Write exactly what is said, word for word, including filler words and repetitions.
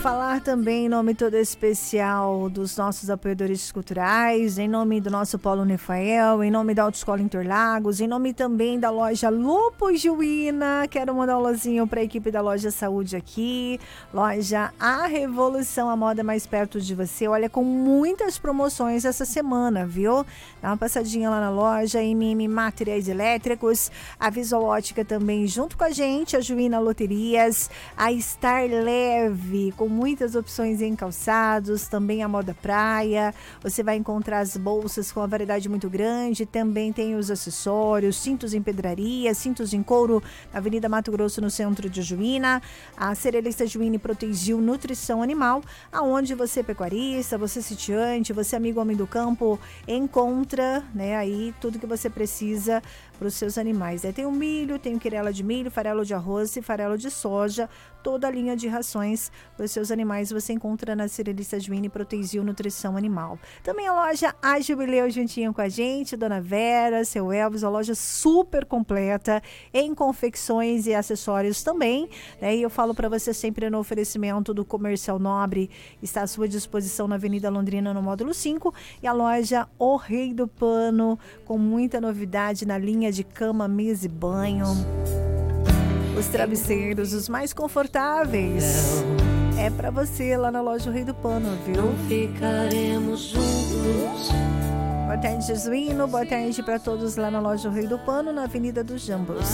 falar também em nome todo especial dos nossos apoiadores culturais, em nome do nosso Polo Nefael, em nome da Autoescola Interlagos, em nome também da loja Lupo Juína. Quero mandar um alôzinho para a equipe da Loja Saúde aqui. Loja A Revolução, a moda mais perto de você. Olha, com muitas promoções essa semana, viu? Dá uma passadinha lá na loja. M M Materiais Elétricos, a Visual Ótica também junto com a gente, a Juína Loterias, a Star Leve, com muitas opções em calçados, também a moda praia. Você vai encontrar as bolsas com uma variedade muito grande, também tem os acessórios, cintos em pedraria, cintos em couro, na Avenida Mato Grosso, no centro de Juína. A Cerealista Juína Protegil Nutrição Animal, aonde você pecuarista, você sitiante, você amigo homem do campo, encontra, né, aí tudo que você precisa para os seus animais. Aí tem o milho, tem o quirela de milho, farelo de arroz e farelo de soja, toda a linha de rações para os seus animais você encontra na Cerealista Juína Protegil Nutrição Animal. Também a loja A Jubileu juntinho com a gente, Dona Vera, seu Elvis, a loja super completa em confecções e acessórios também, né? E eu falo para você sempre no oferecimento do Comercial Nobre, está à sua disposição na Avenida Londrina, no módulo cinco, e a loja O Rei do Pano, com muita novidade na linha de cama, mesa e banho. Os travesseiros, os mais confortáveis. É pra você lá na loja O Rei do Pano, viu? Ficaremos juntos. Boa tarde, Jesuíno. Boa tarde pra todos lá na loja O Rei do Pano, na Avenida dos Jambos.